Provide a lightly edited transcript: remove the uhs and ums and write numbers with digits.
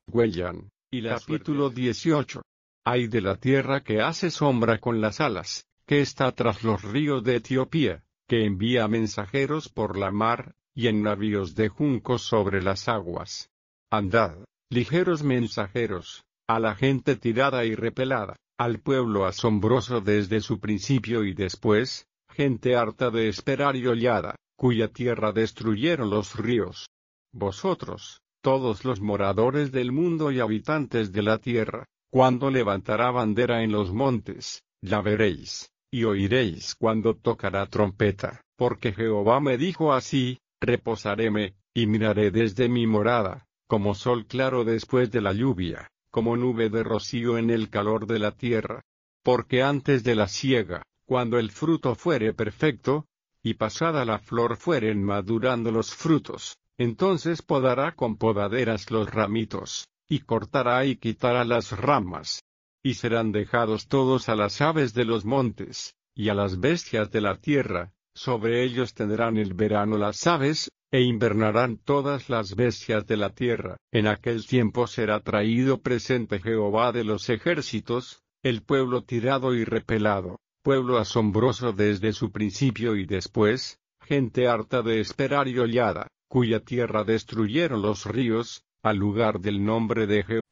Huellan, y la capítulo 18. Ay de la tierra que hace sombra con las alas, que está tras los ríos de Etiopía, que envía mensajeros por la mar, y en navíos de juncos sobre las aguas. Andad, ligeros mensajeros, a la gente tirada y repelada, al pueblo asombroso desde su principio y después, gente harta de esperar y hollada, cuya tierra destruyeron los ríos. Vosotros, todos los moradores del mundo y habitantes de la tierra, cuando levantará bandera en los montes, la veréis, y oiréis cuando tocará trompeta, porque Jehová me dijo así: reposaréme, y miraré desde mi morada, como sol claro después de la lluvia, como nube de rocío en el calor de la tierra. Porque antes de la siega, cuando el fruto fuere perfecto, y pasada la flor fueren madurando los frutos, entonces podará con podaderas los ramitos, y cortará y quitará las ramas. Y serán dejados todos a las aves de los montes, y a las bestias de la tierra, sobre ellos tendrán el verano las aves, e invernarán todas las bestias de la tierra. En aquel tiempo será traído presente Jehová de los ejércitos, el pueblo tirado y repelado, pueblo asombroso desde su principio y después, gente harta de esperar y hollada, cuya tierra destruyeron los ríos, al lugar del nombre de Jehová.